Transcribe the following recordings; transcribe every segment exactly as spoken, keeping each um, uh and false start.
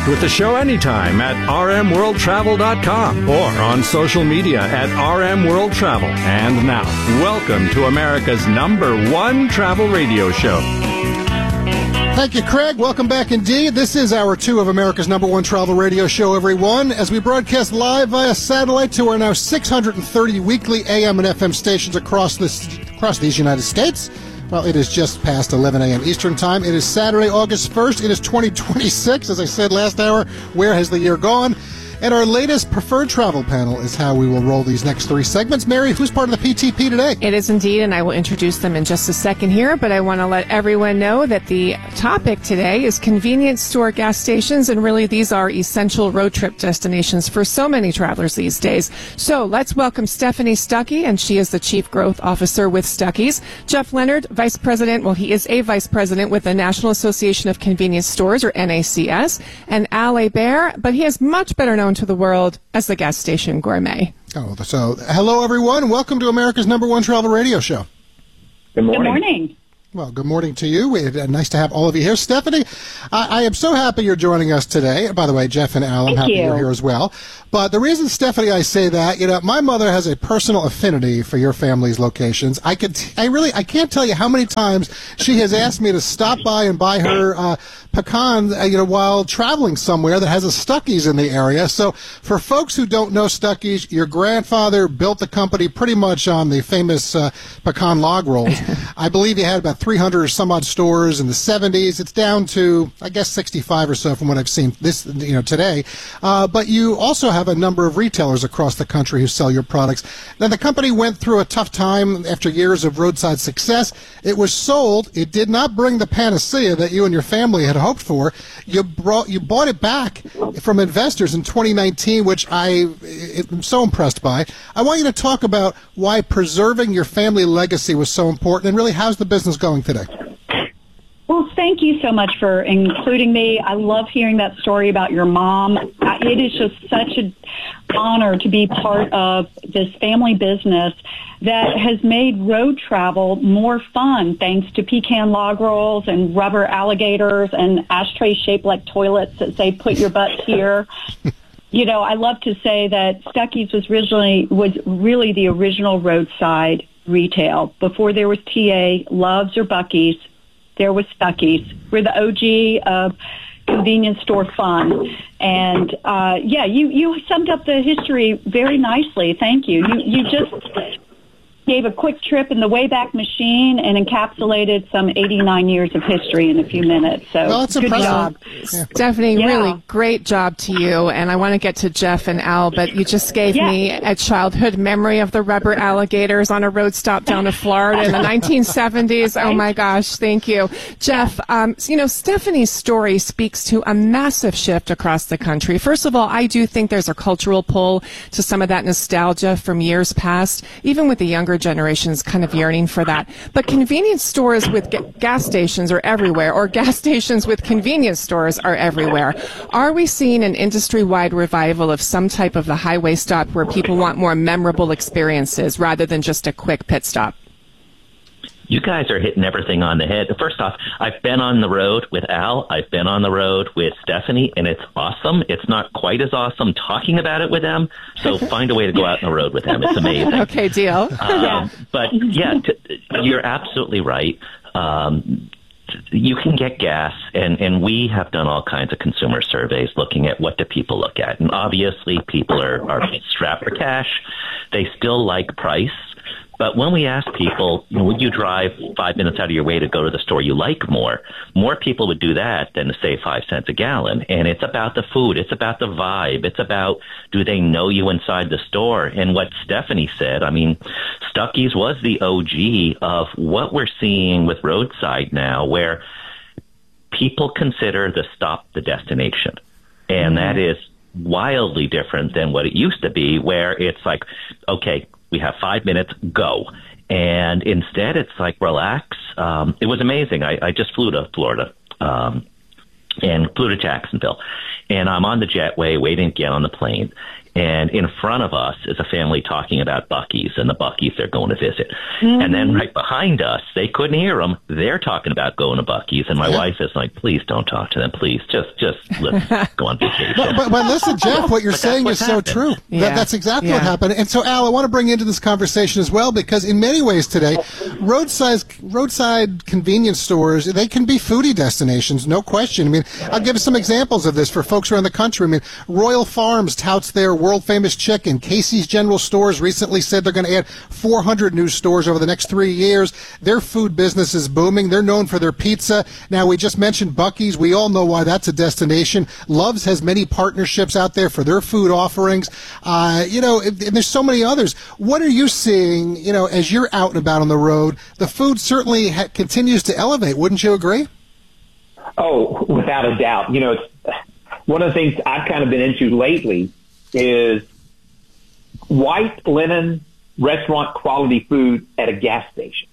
Connect with the show anytime at r m world travel dot com or on social media at R M World Travel. And now, welcome to America's number one travel radio show. Thank you, Craig. Welcome back indeed. This is hour two of America's number one travel radio show, everyone, as we broadcast live via satellite to our now six hundred thirty weekly A M and F M stations across this across these United States. Well, it is just past eleven a.m. Eastern Time. It is Saturday, August first. It is twenty twenty-six. As I said last hour, where has the year gone? And our latest preferred travel panel is how we will roll these next three segments. Mary, who's part of the P T P today? It is indeed, and I will introduce them in just a second here, but I want to let everyone know that the topic today is convenience store gas stations, and really these are essential road trip destinations for so many travelers these days. So let's welcome Stephanie Stuckey, and she is the Chief Growth Officer with Stuckey's. Jeff Leonard, Vice President, well, he is a Vice President with the National Association of Convenience Stores, or N A C S, and Al Hebert, but he is much better known to the world as the Gas Station Gourmet. Oh, so hello, everyone. Welcome to America's number one travel radio show. Good morning. Good morning. Well, good morning to you. We, uh, nice to have all of you here. Stephanie, I, I am so happy you're joining us today. By the way, Jeff and Al, I'm Thank happy you. you're here as well. But the reason, Stephanie, I say that, you know, my mother has a personal affinity for your family's locations. I could, I really, I can't tell you how many times she has asked me to stop by and buy her uh, pecan, uh, you know, while traveling somewhere that has a Stuckey's in the area. So for folks who don't know Stuckey's, your grandfather built the company pretty much on the famous uh, pecan log rolls. I believe he had about three hundred or some odd stores in the seventies. It's down to, I guess, sixty-five or so from what I've seen this, you know, today. Uh, but you also have a number of retailers across the country who sell your products. Now, the company went through a tough time after years of roadside success. It was sold. It did not bring the panacea that you and your family had hoped for. You brought, you bought it back from investors in twenty nineteen, which I am so impressed by. I want you to talk about why preserving your family legacy was so important, and really, how's the business going today? Well, thank you so much for including me. I love hearing that story about your mom. It is just such an honor to be part of this family business that has made road travel more fun thanks to pecan log rolls and rubber alligators and ashtrays shaped like toilets that say, put your butt here. You know, I love to say that Stuckey's was originally was really the original roadside retail. Before there was T A, Love's, or Buc-ee's, there was Stuckey's. We're the O G of convenience store fun. And, uh, yeah, you, you summed up the history very nicely. Thank you. You, you just gave a quick trip in the Wayback Machine and encapsulated some eighty-nine years of history in a few minutes. So Well, that's good impressive. job. Yeah. Stephanie, Yeah. really great job to you. And I want to get to Jeff and Al, but you just gave Yeah. me a childhood memory of the rubber alligators on a road stop down to Florida in the nineteen seventies. Oh, my gosh. Thank you. Jeff, um, you know, Stephanie's story speaks to a massive shift across the country. First of all, I do think there's a cultural pull to some of that nostalgia from years past, even with the younger generations kind of yearning for that. But convenience stores with ga- gas stations are everywhere, or gas stations with convenience stores are everywhere. Are we seeing an industry-wide revival of some type of the highway stop where people want more memorable experiences rather than just a quick pit stop? You guys are hitting everything on the head. First off, I've been on the road with Al. I've been on the road with Stephanie, and it's awesome. It's not quite as awesome talking about it with them, so find a way to go out on the road with them. It's amazing. Okay, deal. Um, Yeah. But, yeah, t- you're absolutely right. Um, you can get gas, and, and we have done all kinds of consumer surveys looking at what do people look at. And obviously, people are, are strapped for cash. They still like price. But when we ask people, you know, would you drive five minutes out of your way to go to the store you like more? More people would do that than to save five cents a gallon. And it's about the food. It's about the vibe. It's about, do they know you inside the store? And what Stephanie said, I mean, Stuckey's was the O G of what we're seeing with roadside now, where people consider the stop the destination. And that is wildly different than what it used to be, where it's like, okay, we have five minutes, go. And instead, it's like, relax. Um, it was amazing. I, I just flew to Florida um, and flew to Jacksonville. and I'm on the jetway waiting to get on the plane. And in front of us is a family talking about Buc-ee's and the Buc-ee's they're going to visit. Mm-hmm. And then right behind us, they couldn't hear them. They're talking about going to Buc-ee's. And my yeah. wife is like, please don't talk to them. Please, just just let's go on vacation. But, but, but listen, Jeff, what you're saying is happened. so true. Yeah. That, that's exactly yeah. what happened. And so, Al, I want to bring you into this conversation as well, because in many ways today, roadside, roadside convenience stores, they can be foodie destinations, no question. I mean, I'll give you some examples of this for folks around the country. I mean, Royal Farms touts their world-famous chicken. Casey's General Stores recently said they're going to add four hundred new stores over the next three years. Their food business is booming. They're known for their pizza. Now, we just mentioned Buc-ee's. We all know why that's a destination. Love's has many partnerships out there for their food offerings. Uh, you know, and there's so many others. What are you seeing, you know, as you're out and about on the road? The food certainly ha- continues to elevate. Wouldn't you agree? Oh, without a doubt. You know, it's one of the things I've kind of been into lately is white linen restaurant quality food at a gas station.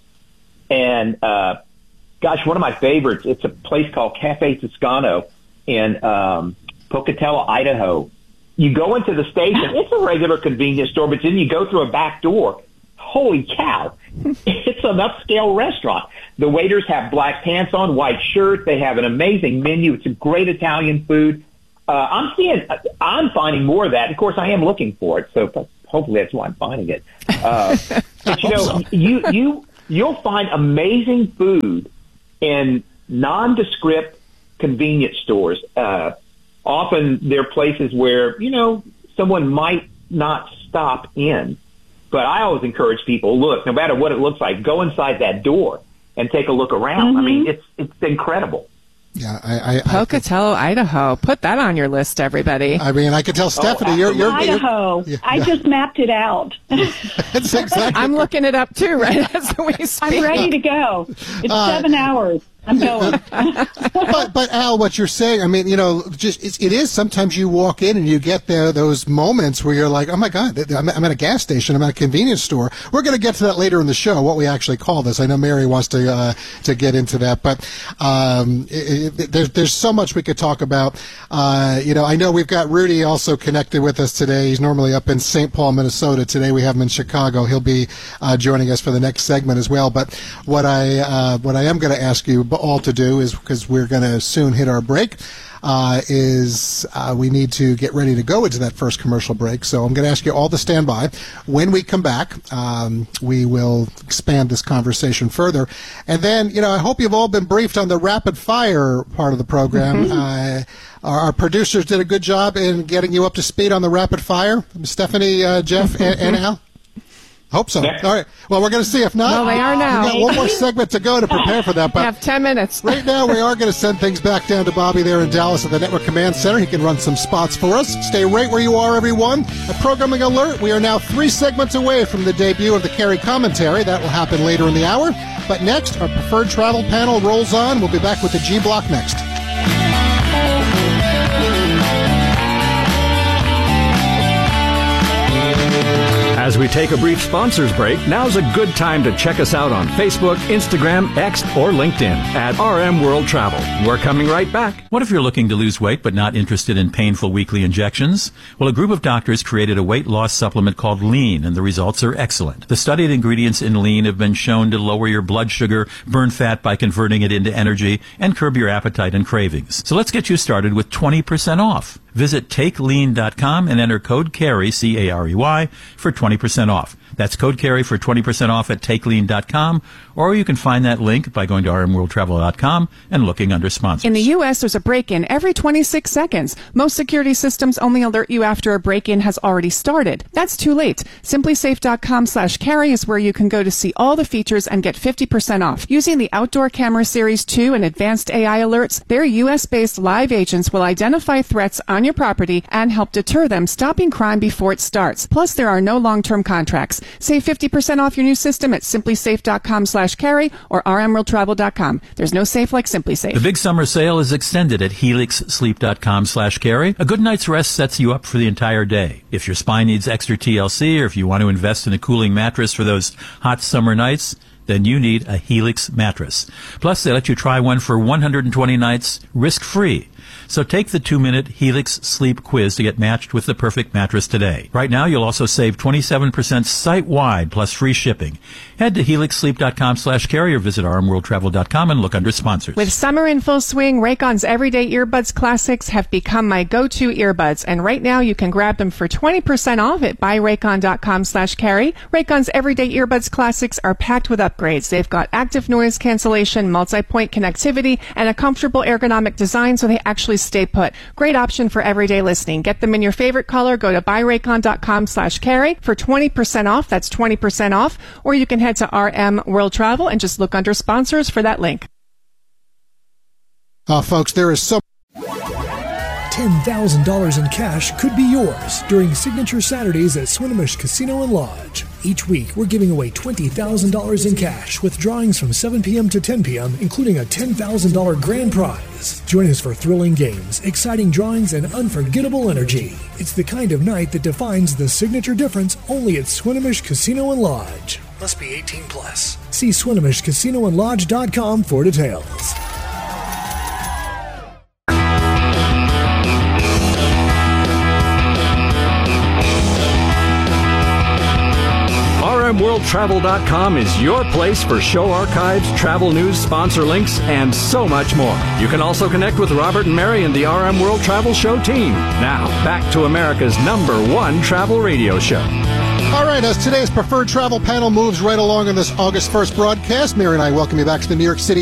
And, uh, gosh, one of my favorites, it's a place called Cafe Toscano in um, Pocatello, Idaho. You go into the station, it's a regular convenience store, but then you go through a back door. Holy cow. It's an upscale restaurant. The waiters have black pants on, white shirts. They have an amazing menu. It's a great Italian food. Uh, I'm seeing, I'm finding more of that. Of course, I am looking for it, so hopefully that's why I'm finding it. Uh, but you know, so. you you you'll find amazing food in nondescript convenience stores. Uh, often they're places where you know someone might not stop in, but I always encourage people: look, no matter what it looks like, go inside that door and take a look around. Mm-hmm. I mean, it's it's incredible. Yeah, I, I, Pocatello, I, Idaho. Put that on your list, everybody. I mean, I could tell Stephanie, oh, you're, you're Idaho. You're, yeah, I yeah. just mapped it out. That's exactly. I'm looking it up too, right as we speak. I'm ready to go. It's uh, seven hours. I'm going. but, but Al, what you're saying, I mean, you know, just it's, it is sometimes you walk in and you get there those moments where you're like, oh my God, I'm, I'm at a gas station, I'm at a convenience store. We're going to get to that later in the show, what we actually call this. I know Mary wants to uh, to get into that, but um, it, it, there's there's so much we could talk about. Uh, you know, I know we've got Rudy also connected with us today. He's normally up in Saint Paul, Minnesota. Today we have him in Chicago. He'll be uh, joining us for the next segment as well. But what I uh, what I am going to ask you all to do is, because we're going to soon hit our break, uh, is uh, we need to get ready to go into that first commercial break. So I'm going to ask you all to stand by. When we come back, um, we will expand this conversation further. And then, you know, I hope you've all been briefed on the rapid fire part of the program. Mm-hmm. uh, our, our producers did a good job in getting you up to speed on the rapid fire. Stephanie, uh, Jeff, and, and Al? Hope so. Yeah. All right. Well, we're going to see. If not, well, they are now. We've got one more segment to go to prepare for that. But we have ten minutes. Right now, we are going to send things back down to Bobby there in Dallas at the Network Command Center. He can run some spots for us. Stay right where you are, everyone. A programming alert. We are now three segments away from the debut of the Carey Commentary. That will happen later in the hour. But next, our preferred travel panel rolls on. We'll be back with the G Block next. As we take a brief sponsors break, now's a good time to check us out on Facebook, Instagram, X, or LinkedIn at R M World Travel. We're coming right back. What if you're looking to lose weight but not interested in painful weekly injections? Well, a group of doctors created a weight loss supplement called Lean, and the results are excellent. The studied ingredients in Lean have been shown to lower your blood sugar, burn fat by converting it into energy, and curb your appetite and cravings. So let's get you started with twenty percent off. Visit take lean dot com and enter code CAREY, C A R E Y, for twenty percent off. That's code CAREY for twenty percent off at take lean dot com, or you can find that link by going to R M world travel dot com and looking under sponsors. In the U S, there's a break-in every twenty-six seconds. Most security systems only alert you after a break-in has already started. That's too late. simply safe dot com slash carry is where you can go to see all the features and get fifty percent off. Using the Outdoor Camera Series two and advanced A I alerts, their U S-based live agents will identify threats on your property and help deter them, stopping crime before it starts. Plus, there are no long-term contracts. Save fifty percent off your new system at simply safe dot com slash carry or R M world travel dot com. There's no safe like Simply Safe. The big summer sale is extended at helix sleep dot com slash carry. A good night's rest sets you up for the entire day. If your spine needs extra T L C or if you want to invest in a cooling mattress for those hot summer nights, then you need a Helix mattress. Plus, they let you try one for one hundred twenty nights risk-free. So take the two-minute Helix sleep quiz to get matched with the perfect mattress today. Right now, you'll also save twenty-seven percent site-wide plus free shipping. Head to helix sleep dot com slash carry or visit r m world travel dot com and look under sponsors. With summer in full swing, Raycon's Everyday Earbuds Classics have become my go-to earbuds. And right now, you can grab them for twenty percent off at buy raycon dot com slash carry. Raycon's Everyday Earbuds Classics are packed with upgrades. They've got active noise cancellation, multi-point connectivity, and a comfortable ergonomic design so they actually stay put. Great option for everyday listening. Get them in your favorite color. Go to buy raycon dot com slash carry for twenty percent off. That's twenty percent off. Or you can head to R M World Travel and just look under sponsors for that link. Oh, folks, there is so ten thousand dollars in cash could be yours during Signature Saturdays at Swinomish Casino and Lodge. Each week, we're giving away twenty thousand dollars in cash with drawings from seven p.m. to ten p.m., including a ten thousand dollars grand prize. Join us for thrilling games, exciting drawings, and unforgettable energy. It's the kind of night that defines the signature difference only at Swinomish Casino and Lodge. Must be eighteen plus. See Swinomish Casino and Lodge dot com for details. r m world travel dot com is your place for show archives, travel news, sponsor links, and so much more. You can also connect with Robert and Mary and the R M World Travel Show team. Now, back to America's number one travel radio show. All right, as today's preferred travel panel moves right along on this August first broadcast, Mary and I welcome you back to the New York City